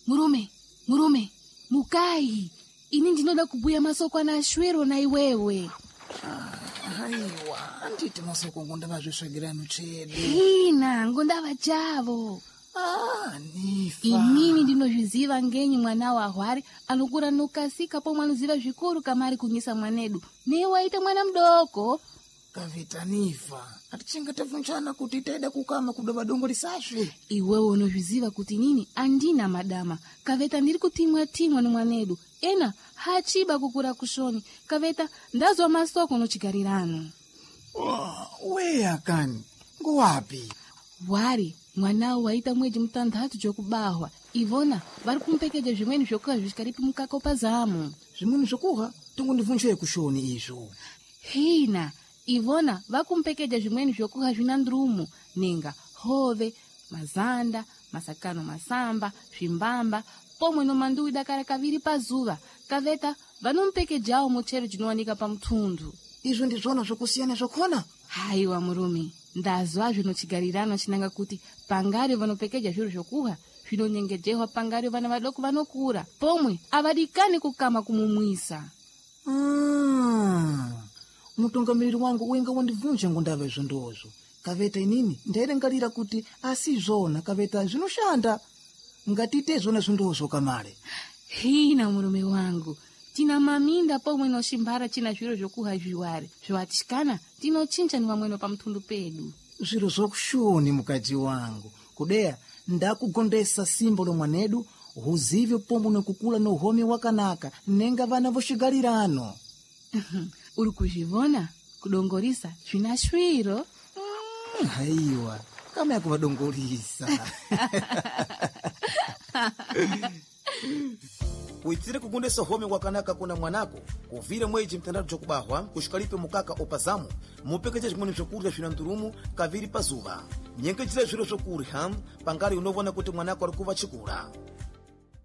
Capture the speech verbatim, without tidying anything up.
Murume, murume, mukai. Ini ndinoda kubuya masoko na shwero na iwewe. Haiwa, anditi masoko ngondava zvisvagirano chedu. Hina, ngondava chavo. Ah, Nifa. Inini ndinozviziva ngenyi mwana wa Hwari anokura nokasika po mwanuziva zvikuru kamari kunyisa mwanedu. Ni waita mwana mdoko. Kavita Nifa, atichenga tavunchana kuti taida kukama kudova dongo lisasve. Iwewe unozviziva kuti nini andina madama. Kaveta ndiri kutimwa timwa ni mwanedu. Ena hachiba kukura kushoni. Kaveta ndazwa masoko nochigarirano. Oh, weya kani, nguwapi? Hwari, mwanao waita mwezi mtandatu jokubahwa. Ivona, vari kumpekeja zvimweni zvokuha zvisikaripi mukaka upazamo. Zvimweni zvokuha, tungu ndivuncheye kushoni izvo. Hina, Ivona, vakumpekeja zvimweni zvokuha zvina ndrumu. Ninga, hove, mazanda, masakano masamba, zvimbamba, pomwe nomanduwi dakara kaviri pazuva. Kaveta, vanompekejawo muchero jinowanika pamutundu. Izvo ndizvona zvokusiyana zvakona? Haiwa murume, ndazwa zvinochigarirano chinanga kuti pangari vanopekeja zviro zvokuha zvinonyengejerwa pangari vana vadoko vanokura. Pomwe, avadikani kukama kumumwisa. Ah, mutungamiriri wangu wenga wandivunja ngondava izvo ndozvo. Kaveta inini ndairangarira kuti asi zvona Kaveta zvinoshanda. Ngatite zvona zvindozvo kamare. Hina murume wangu, tina maminda pomwe noshimbara china zviro zvokuha zviware. Zvoatikana tinochinja ni wamweno pamutundu pedu. Zviro zvokushoni mukadzi wangu. Kudeya ndakugondesa simbo lomwanedu huzive pomwe nokukula nohome wakanaka nenga vana voshigarirano. Uri kuzvivona kudongorisa zvina shwiro. Mm, haiwa, kama yakuvadongorisa. Kuitire kugondesa home wakanaka kuna mwanako kuvire mwezi mtandatu jokubahwa kushikalipe mukaka opazamu mupekeje zvimweni zvokurya zvina ndurumu kaviri pazuva. Nyengetera zviro zvokurya pangari unovona kuti mwanako ari kuva chikura.